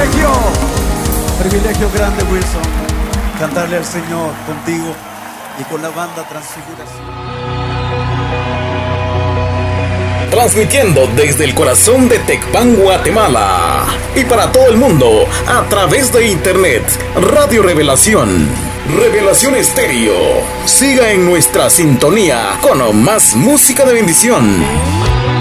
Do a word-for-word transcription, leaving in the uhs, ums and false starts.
privilegio, privilegio grande, Wilson, cantarle al Señor contigo y con la banda Transfiguración. Transmitiendo desde el corazón de Tecpan, Guatemala, y para todo el mundo a través de internet, Radio Revelación, Revelación Estéreo. Siga en nuestra sintonía con más música de bendición.